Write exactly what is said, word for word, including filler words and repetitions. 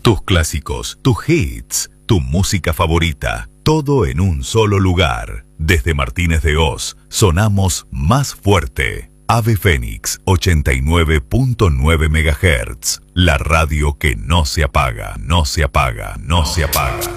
Tus clásicos, tus hits, tu música favorita, todo en un solo lugar. Desde Martínez de Oz, sonamos más fuerte. Ave Fénix ochenta y nueve punto nueve megahertz. La radio que no se apaga, no se apaga, no se apaga.